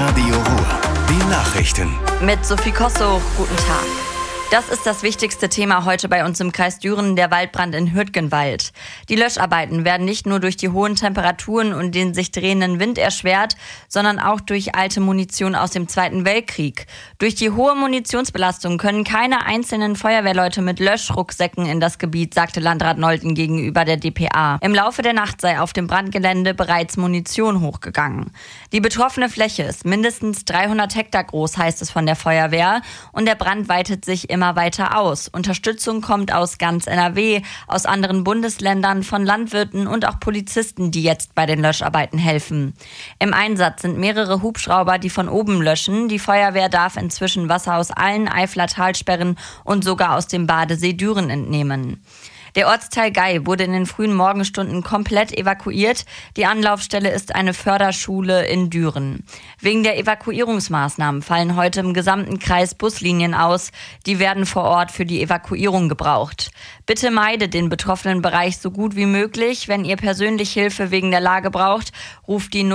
Radio Ruhr. Die Nachrichten. Mit Sophie Kossow, guten Tag. Das ist das wichtigste Thema heute bei uns im Kreis Düren, der Waldbrand in Hürtgenwald. Die Löscharbeiten werden nicht nur durch die hohen Temperaturen und den sich drehenden Wind erschwert, sondern auch durch alte Munition aus dem Zweiten Weltkrieg. Durch die hohe Munitionsbelastung können keine einzelnen Feuerwehrleute mit Löschrucksäcken in das Gebiet, sagte Landrat Nolten gegenüber der dpa. Im Laufe der Nacht sei auf dem Brandgelände bereits Munition hochgegangen. Die betroffene Fläche ist mindestens 300 Hektar groß, heißt es von der Feuerwehr, und der Brand weitet sich immer weiter aus. Unterstützung kommt aus ganz NRW, aus anderen Bundesländern, von Landwirten und auch Polizisten, die jetzt bei den Löscharbeiten helfen. Im Einsatz sind mehrere Hubschrauber, die von oben löschen. Die Feuerwehr darf inzwischen Wasser aus allen Eifler Talsperren und sogar aus dem Badesee Düren entnehmen. Der Ortsteil Gey wurde in den frühen Morgenstunden komplett evakuiert. Die Anlaufstelle ist eine Förderschule in Düren. Wegen der Evakuierungsmaßnahmen fallen heute im gesamten Kreis Buslinien aus. Die werden vor Ort für die Evakuierung gebraucht. Bitte meidet den betroffenen Bereich so gut wie möglich. Wenn ihr persönlich Hilfe wegen der Lage braucht, ruft die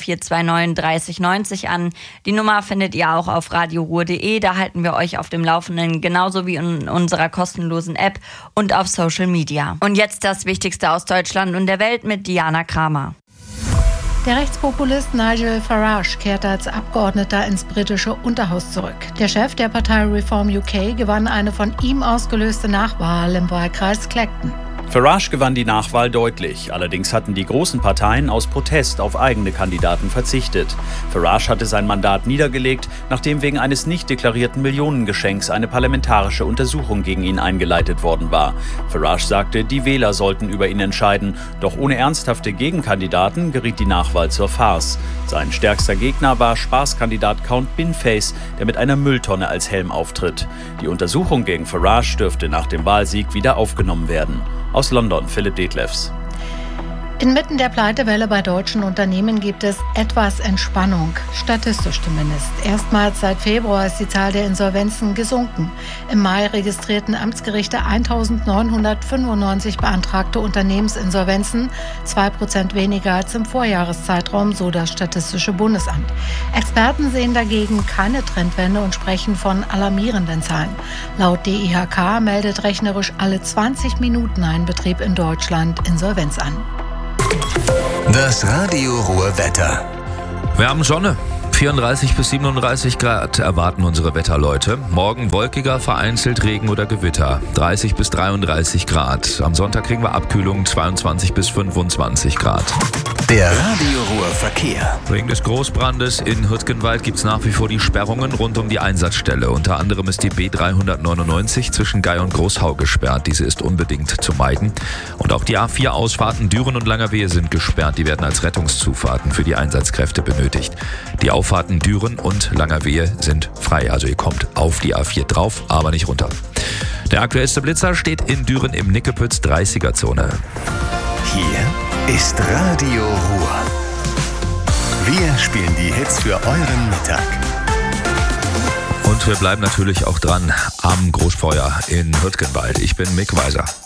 02429 30 90 an. Die Nummer findet ihr auch auf radioruhr.de. Da halten wir euch auf dem Laufenden, genauso wie in unserer kostenlosen App und auf Social Media. Und jetzt das Wichtigste aus Deutschland und der Welt mit Diana Kramer. Der Rechtspopulist Nigel Farage kehrte als Abgeordneter ins britische Unterhaus zurück. Der Chef der Partei Reform UK gewann eine von ihm ausgelöste Nachwahl im Wahlkreis Clacton. Farage gewann die Nachwahl deutlich. Allerdings hatten die großen Parteien aus Protest auf eigene Kandidaten verzichtet. Farage hatte sein Mandat niedergelegt, nachdem wegen eines nicht deklarierten Millionengeschenks eine parlamentarische Untersuchung gegen ihn eingeleitet worden war. Farage sagte, die Wähler sollten über ihn entscheiden. Doch ohne ernsthafte Gegenkandidaten geriet die Nachwahl zur Farce. Sein stärkster Gegner war Spaßkandidat Count Binface, der mit einer Mülltonne als Helm auftritt. Die Untersuchung gegen Farage dürfte nach dem Wahlsieg wieder aufgenommen werden. Aus London, Philipp Detlefs. Inmitten der Pleitewelle bei deutschen Unternehmen gibt es etwas Entspannung, statistisch zumindest. Erstmals seit Februar ist die Zahl der Insolvenzen gesunken. Im Mai registrierten Amtsgerichte 1.995 beantragte Unternehmensinsolvenzen, 2% weniger als im Vorjahreszeitraum, so das Statistische Bundesamt. Experten sehen dagegen keine Trendwende und sprechen von alarmierenden Zahlen. Laut DIHK meldet rechnerisch alle 20 Minuten ein Betrieb in Deutschland Insolvenz an. Das Radio Ruhr Wetter. Wir haben Sonne. 34 bis 37 Grad erwarten unsere Wetterleute. Morgen wolkiger, vereinzelt Regen oder Gewitter. 30 bis 33 Grad. Am Sonntag kriegen wir Abkühlung 22 bis 25 Grad. Der Radio Ruhr Verkehr. Wegen des Großbrandes in Hürtgenwald gibt es nach wie vor die Sperrungen rund um die Einsatzstelle. Unter anderem ist die B399 zwischen Gey und Großhau gesperrt. Diese ist unbedingt zu meiden. Und auch die A4-Ausfahrten Düren und Langerwehe sind gesperrt. Die werden als Rettungszufahrten für die Einsatzkräfte benötigt. Die Auffahrten Düren und Langerwehe sind frei. Also ihr kommt auf die A4 drauf, aber nicht runter. Der aktuellste Blitzer steht in Düren im Nickepütz 30er-Zone. Hier ist Radio Ruhr. Wir spielen die Hits für euren Mittag. Und wir bleiben natürlich auch dran am Großfeuer in Hürtgenwald. Ich bin Mick Weiser.